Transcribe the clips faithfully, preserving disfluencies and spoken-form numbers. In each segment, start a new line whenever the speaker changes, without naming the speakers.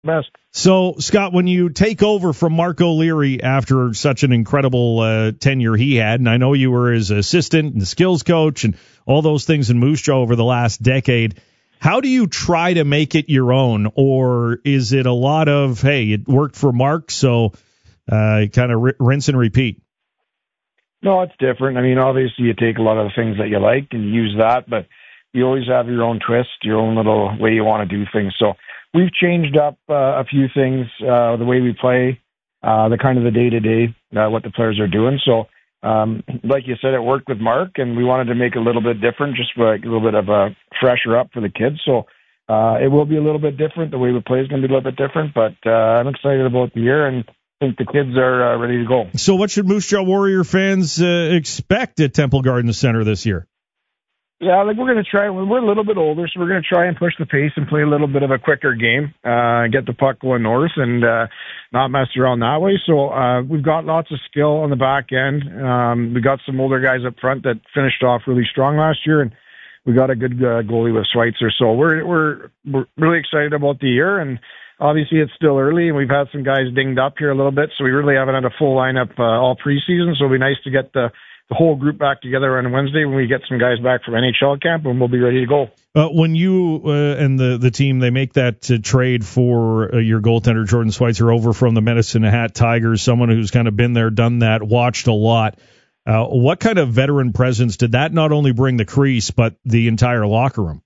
best.
So, Scott, when you take over from Mark O'Leary after such an incredible uh, tenure he had, and I know you were his assistant and skills coach and all those things in Moose Jaw over the last decade, how do you try to make it your own? Or is it a lot of, hey, it worked for Mark, so uh, kind of r- rinse and repeat?
No, it's different. I mean, obviously you take a lot of the things that you like and you use that, but you always have your own twist, your own little way you want to do things. So we've changed up uh, a few things, uh, the way we play, uh, the kind of the day-to-day, uh, what the players are doing. So, um, like you said, it worked with Mark, and we wanted to make it a little bit different, just for like a little bit of a fresher up for the kids. So uh, it will be a little bit different. The way we play is going to be a little bit different, but uh, I'm excited about the year, and I think the kids are uh, ready to go.
So what should Moose Jaw Warrior fans uh, expect at Temple Garden Center this year?
Yeah, like we're going to try. We're a little bit older, so we're going to try and push the pace and play a little bit of a quicker game, uh, get the puck going north, and uh, not mess around that way. So uh, we've got lots of skill on the back end. Um, we got some older guys up front that finished off really strong last year, and we got a good uh, goalie with Schweitzer. So we're we're we're really excited about the year, and obviously it's still early, and we've had some guys dinged up here a little bit, so we really haven't had a full lineup uh, all preseason. So it'll be nice to get the the whole group back together on Wednesday when we get some guys back from N H L camp, and we'll be ready to go.
Uh, when you uh, and the, the team, they make that uh, trade for uh, your goaltender, Jordan Schweitzer, over from the Medicine Hat Tigers, someone who's kind of been there, done that, watched a lot. Uh, what kind of veteran presence did that not only bring the crease, but the entire locker room?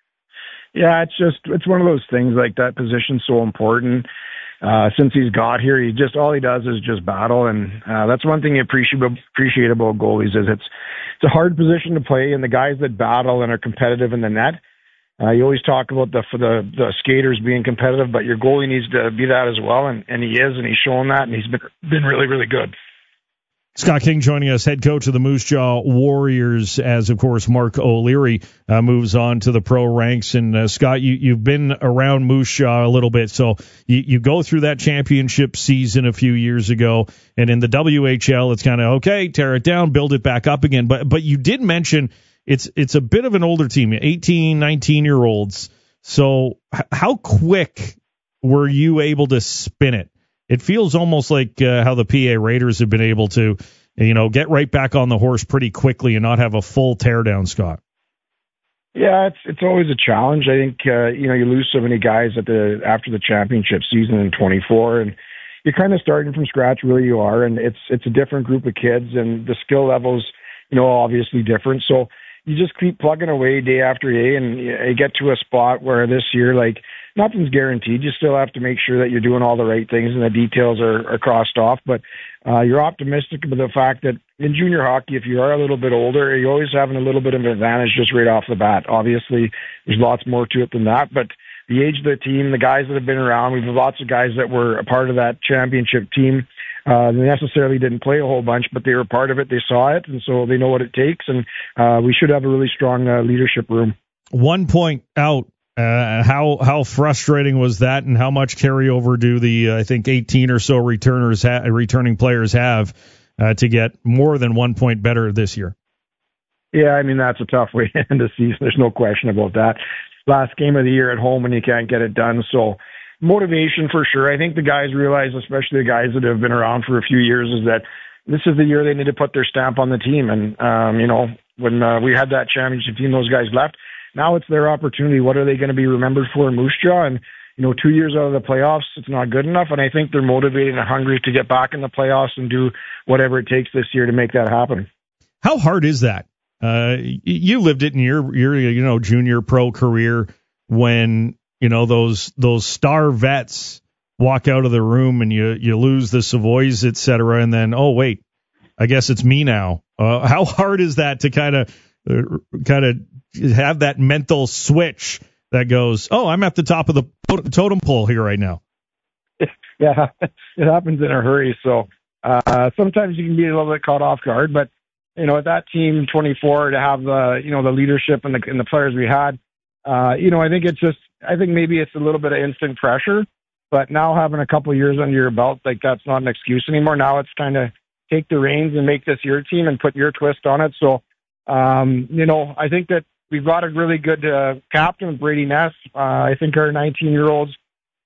Yeah, it's just, it's one of those things, like that position's so important. Uh, since he's got here, he just, all he does is just battle. And, uh, that's one thing you appreciate, appreciate about goalies is it's, it's a hard position to play, and the guys that battle and are competitive in the net, uh, you always talk about the, for the, the skaters being competitive, but your goalie needs to be that as well. And, and he is, and he's shown that, and he's been, been really, really good.
Scott King joining us, head coach of the Moose Jaw Warriors, as, of course, Mark O'Leary uh, moves on to the pro ranks. And, uh, Scott, you, you've been around Moose Jaw a little bit, so you, you go through that championship season a few years ago, and in the W H L, it's kind of, okay, tear it down, build it back up again. But but you did mention it's it's a bit of an older team, eighteen, nineteen-year-olds. So h- how quick were you able to spin it? It feels almost like uh, how the P A Raiders have been able to, you know, get right back on the horse pretty quickly and not have a full teardown, Scott.
Yeah, it's it's always a challenge. I think uh, you know, you lose so many guys at the after the championship season in twenty-four, and you're kind of starting from scratch. Really, you are, and it's it's a different group of kids, and the skill levels, you know, obviously different. So you just keep plugging away day after day, and you get to a spot where this year, like, nothing's guaranteed. You still have to make sure that you're doing all the right things and the details are, are crossed off. But uh, you're optimistic about the fact that in junior hockey, if you are a little bit older, you're always having a little bit of an advantage just right off the bat. Obviously, there's lots more to it than that. But the age of the team, the guys that have been around, we've lots of guys that were a part of that championship team. Uh, they necessarily didn't play a whole bunch, but they were part of it. They saw it, and so they know what it takes. And uh, we should have a really strong uh, leadership room.
One point out. Uh, how how frustrating was that, and how much carryover do the uh, I think eighteen or so returners ha- returning players have uh, to get more than one point better this year?
Yeah, I mean, that's a tough way to end the season. There's no question about that. Last game of the year at home, and you can't get it done. So motivation for sure. I think the guys realize, especially the guys that have been around for a few years, is that this is the year they need to put their stamp on the team. And um, you know, when uh, we had that championship team, those guys left. Now it's their opportunity. What are they going to be remembered for in Moose Jaw? And, you know, two years out of the playoffs, it's not good enough. And I think they're motivated and hungry to get back in the playoffs and do whatever it takes this year to make that happen.
How hard is that? Uh, you lived it in your, your, you know, junior pro career when, you know, those, those star vets walk out of the room and you, you lose the Savoys, et cetera. And then, oh, wait, I guess it's me now. Uh, how hard is that to kind of, uh, kind of, have that mental switch that goes, oh, I'm at the top of the totem pole here right now?
Yeah, it happens in a hurry. So uh, sometimes you can be a little bit caught off guard. But, you know, at that team, twenty-four, to have the, you know, the leadership and the, and the players we had, uh, you know, I think it's just, I think maybe it's a little bit of instant pressure. But now having a couple of years under your belt, like, that's not an excuse anymore. Now it's time to take the reins and make this your team and put your twist on it. So, um, you know, I think that we've got a really good uh, captain, Brady Ness. Uh, I think our nineteen-year-olds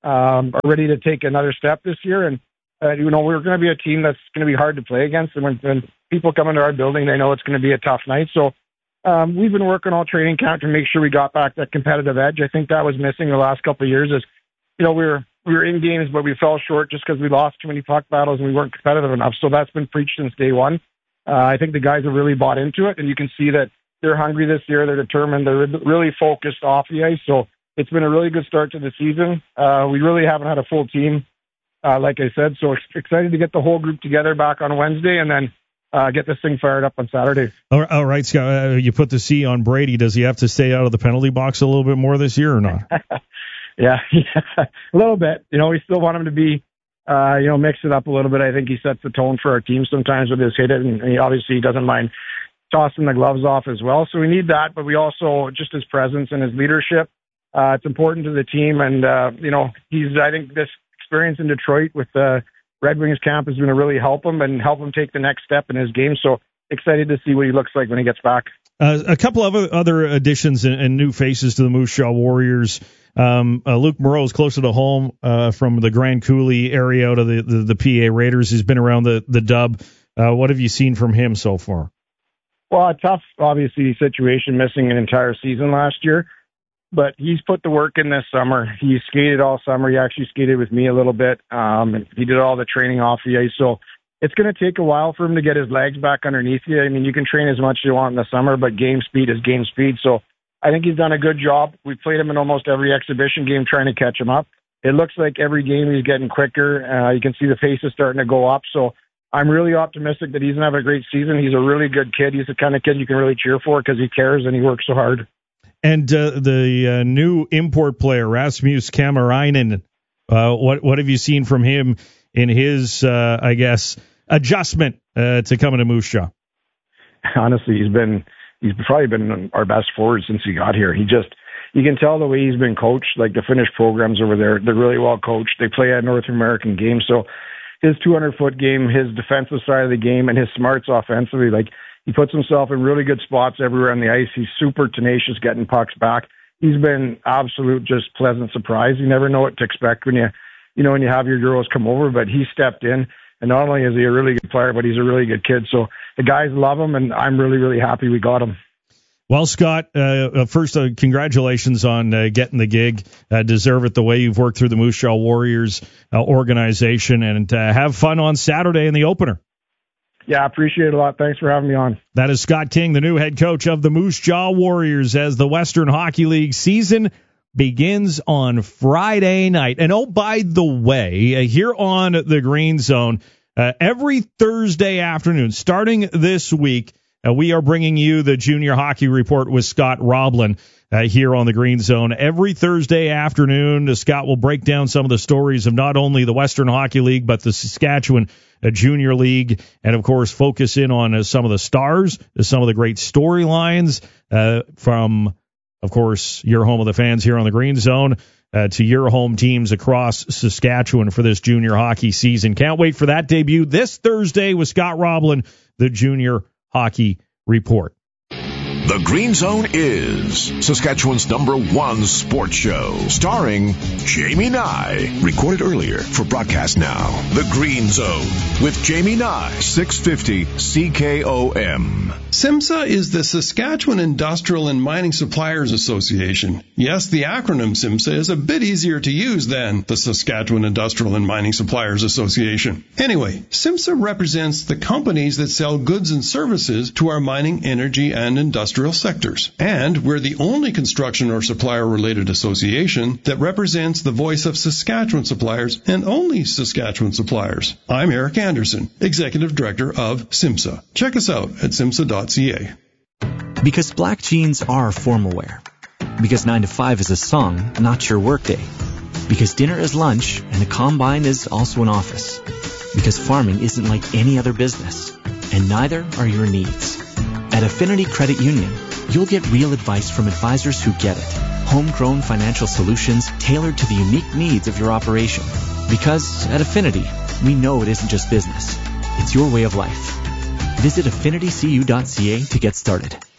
um, are ready to take another step this year. And, uh, you know, we're going to be a team that's going to be hard to play against. And when, when people come into our building, they know it's going to be a tough night. So um, we've been working all training camp to make sure we got back that competitive edge. I think that was missing the last couple of years is, you know, we were, we were in games, but we fell short just because we lost too many puck battles and we weren't competitive enough. So that's been preached since day one. Uh, I think the guys have really bought into it, and you can see that they're hungry this year. They're determined. They're really focused off the ice. So it's been a really good start to the season. Uh, we really haven't had a full team, uh, like I said. So excited to get the whole group together back on Wednesday and then uh, get this thing fired up on Saturday.
All right, Scott, uh, you put the C on Brady. Does he have to stay out of the penalty box a little bit more this year or not?
yeah, yeah, a little bit. You know, we still want him to be, uh, you know, mix it up a little bit. I think he sets the tone for our team sometimes with his hit it, and he obviously doesn't mind tossing the gloves off as well. So we need that, but we also, just his presence and his leadership, uh, it's important to the team. And, uh, you know, he's, I think this experience in Detroit with the Red Wings camp is going to really help him and help him take the next step in his game. So excited to see what he looks like when he gets back.
Uh, a couple of other additions and, and new faces to the Moose Jaw Warriors. Um, uh, Luke Moreau is closer to home uh, from the Grand Coulee area out of the, the, the P A Raiders. He's been around the, the dub. Uh, what have you seen from him so far?
Well, a tough, obviously, situation, missing an entire season last year. But he's put the work in this summer. He skated all summer. He actually skated with me a little bit. Um, and he did all the training off the ice. So it's going to take a while for him to get his legs back underneath you. I mean, you can train as much as you want in the summer, but game speed is game speed. So I think he's done a good job. We played him in almost every exhibition game trying to catch him up. It looks like every game he's getting quicker. Uh, you can see the faces starting to go up. So I'm really optimistic that he's going to have a great season. He's a really good kid. He's the kind of kid you can really cheer for because he cares and he works so hard.
And uh, the uh, new import player, Rasmus Kamarainen, uh, what what have you seen from him in his, uh, I guess, adjustment uh, to coming to Moose Jaw?
Honestly, he's been he's probably been our best forward since he got here. He just, you can tell the way he's been coached. Like the Finnish programs over there, they're really well coached. They play at North American games, so his two hundred foot game, his defensive side of the game, and his smarts offensively, like he puts himself in really good spots everywhere on the ice. He's super tenacious getting pucks back. He's been absolute just pleasant surprise. You never know what to expect when you, you know, when you have your Euros come over, but he stepped in. And not only is he a really good player, but he's a really good kid. So the guys love him, and I'm really, really happy we got him.
Well, Scott, uh, first, uh, congratulations on uh, getting the gig. Uh, deserve it the way you've worked through the Moose Jaw Warriors uh, organization, and uh, have fun on Saturday in the opener.
Yeah, I appreciate it a lot. Thanks for having me on.
That is Scott King, the new head coach of the Moose Jaw Warriors, as the Western Hockey League season begins on Friday night. And oh, by the way, uh, here on the Green Zone, uh, every Thursday afternoon, starting this week, uh, we are bringing you the Junior Hockey Report with Scott Roblin uh, here on the Green Zone. Every Thursday afternoon, uh, Scott will break down some of the stories of not only the Western Hockey League, but the Saskatchewan uh, Junior League, and, of course, focus in on uh, some of the stars, uh, some of the great storylines uh, from, of course, your home of the fans here on the Green Zone, uh, to your home teams across Saskatchewan for this junior hockey season. Can't wait for that debut this Thursday with Scott Roblin, the Junior Hockey Report.
The Green Zone is Saskatchewan's number one sports show, starring Jamie Nye. Recorded earlier for broadcast now. The Green Zone with Jamie Nye, six fifty C K O M.
SIMSA is the Saskatchewan Industrial and Mining Suppliers Association. Yes, the acronym SIMSA is a bit easier to use than the Saskatchewan Industrial and Mining Suppliers Association. Anyway, SIMSA represents the companies that sell goods and services to our mining, energy, and industrial sectors. And we're the only construction or supplier-related association that represents the voice of Saskatchewan suppliers and only Saskatchewan suppliers. I'm Eric Anderson, Executive Director of SIMSA. Check us out at simsa dot c a.
Because black jeans are formal wear. Because nine to five is a song, not your workday. Because dinner is lunch and the combine is also an office. Because farming isn't like any other business. And neither are your needs. At Affinity Credit Union, you'll get real advice from advisors who get it. Homegrown financial solutions tailored to the unique needs of your operation. Because at Affinity, we know it isn't just business. It's your way of life. Visit affinity c u dot c a to get started.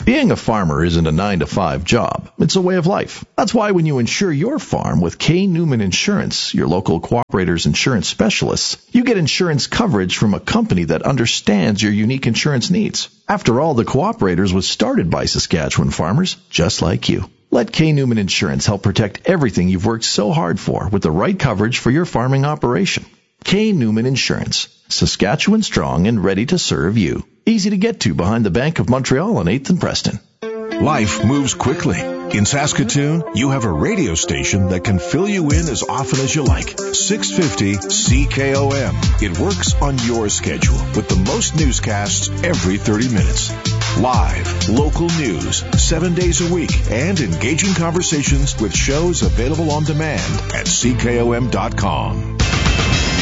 Being a farmer isn't a nine to five job. It's a way of life. That's why when you insure your farm with K. Newman Insurance, your local Cooperator's insurance specialists, you get insurance coverage from a company that understands your unique insurance needs. After all, the Cooperator's was started by Saskatchewan farmers just like you. Let K. Newman Insurance help protect everything you've worked so hard for with the right coverage for your farming operation. K. Newman Insurance, Saskatchewan strong and ready to serve you. Easy to get to behind the Bank of Montreal on eighth and Preston.
Life moves quickly. In Saskatoon, you have a radio station that can fill you in as often as you like. six fifty C K O M. It works on your schedule with the most newscasts every thirty minutes. Live, local news, seven days a week, and engaging conversations with shows available on demand at C K O M dot com.